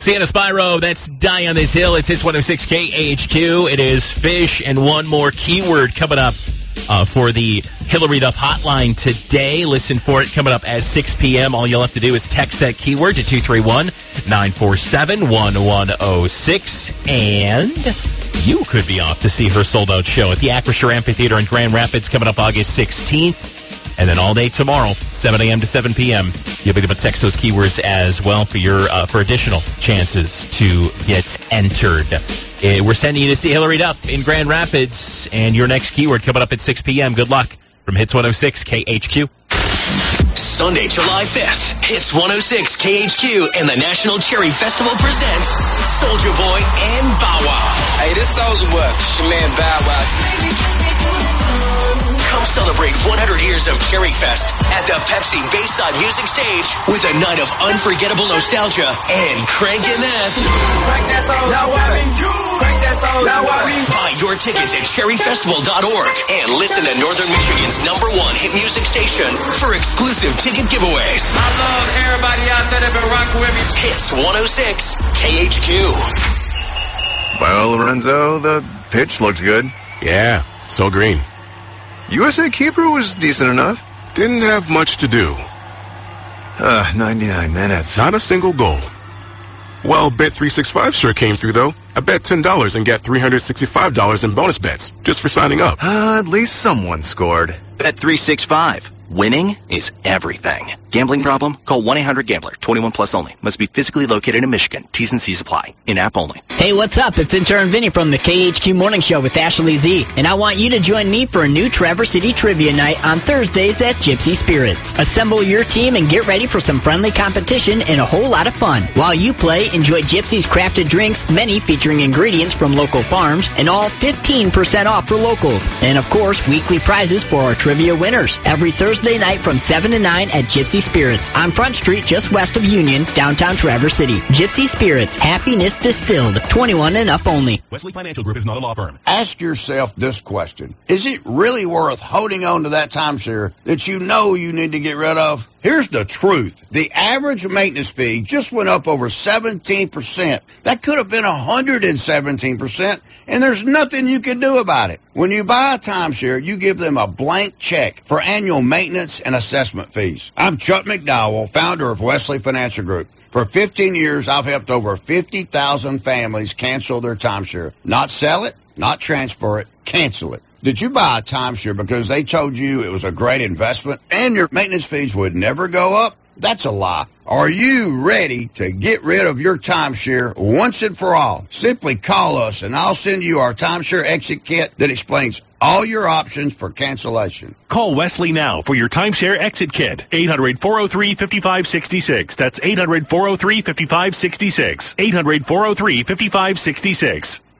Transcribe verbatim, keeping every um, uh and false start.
Sienna Spyro, that's Die on This Hill. It's Hits one oh six K A H Q. It is Fish and one more keyword coming up uh, for the Hillary Duff Hotline today. Listen for it coming up at six p.m. All you'll have to do is text that keyword to two three one, nine four seven, one one oh six, and you could be off to see her sold-out show at the Acrisure Amphitheater in Grand Rapids coming up August sixteenth. And then all day tomorrow, seven a.m. to seven p.m., you'll be able to text those keywords as well for your uh, for additional chances to get entered. Uh, we're sending you to see Hillary Duff in Grand Rapids, and your next keyword coming up at six p.m. Good luck from Hits one oh six K H Q. Sunday, July fifth, Hits one oh six K H Q and the National Cherry Festival presents Soulja Boy and Bow Wow. Hey, this Soulja Boy, it's your man Bow Wow. Come celebrate one hundred years of Cherry Fest at the Pepsi Bayside Music Stage with a night of unforgettable nostalgia and cranking that. Crank that soul, now what me? Crank that soul, now what me? Buy your tickets at cherry festival dot org and listen to Northern Michigan's number one hit music station for exclusive ticket giveaways. I love everybody out there that been rocking with me. Hits one oh six K H Q. Well, Lorenzo, the pitch looked good. Yeah, so green. U S A Keeper was decent enough. Didn't have much to do. Uh, ninety-nine minutes. Not a single goal. Well, Bet three sixty-five sure came through, though. I bet ten dollars and get three hundred sixty-five dollars in bonus bets just for signing up. Uh, at least someone scored. Bet three sixty-five. Winning is everything. Gambling problem? Call one eight hundred gambler. twenty-one plus only. Must be physically located in Michigan. T's and C's apply. In-app only. Hey, what's up? It's intern Vinny from the K H Q Morning Show with Ashley Z. And I want you to join me for a new Traverse City Trivia Night on Thursdays at Gypsy Spirits. Assemble your team and get ready for some friendly competition and a whole lot of fun. While you play, enjoy Gypsy's crafted drinks, many featuring ingredients from local farms, and all fifteen percent off for locals. And of course, weekly prizes for our trivia winners. Every Thursday night from seven to nine at Gypsy Spirits on Front Street just west of Union, downtown Traverse City. Gypsy Spirits, happiness distilled, twenty-one and up only. Wesley Financial Group is not a law firm. Ask yourself this question. Is it really worth holding on to that timeshare that you know you need to get rid of? Here's the truth. The average maintenance fee just went up over seventeen percent. That could have been one hundred seventeen percent, and there's nothing you can do about it. When you buy a timeshare, you give them a blank check for annual maintenance and assessment fees. I'm Chuck McDowell, founder of Wesley Financial Group. For fifteen years, I've helped over fifty thousand families cancel their timeshare. Not sell it, not transfer it, cancel it. Did you buy a timeshare because they told you it was a great investment and your maintenance fees would never go up? That's a lie. Are you ready to get rid of your timeshare once and for all? Simply call us and I'll send you our timeshare exit kit that explains all your options for cancellation. Call Wesley now for your timeshare exit kit. eight hundred, four oh three, five five six six. That's eight hundred, four oh three, five five six six. eight hundred, four oh three, five five six six.